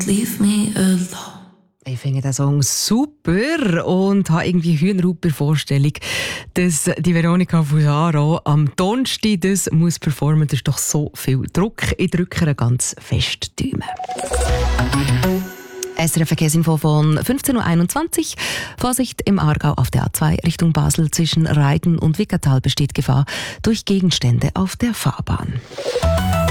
Leave me alone. Ich finde den Song super und habe irgendwie Hühnerhaut bei der Vorstellung, dass die Veronika Fusaro am Donnerstag das muss performen. Das ist doch so viel Druck. Ich drücke ihr ganz fest die Daumen. SRF Verkehrsinfo von 15.21 Uhr. Vorsicht im Aargau auf der A2 Richtung Basel zwischen Reiden und Wickertal besteht Gefahr durch Gegenstände auf der Fahrbahn.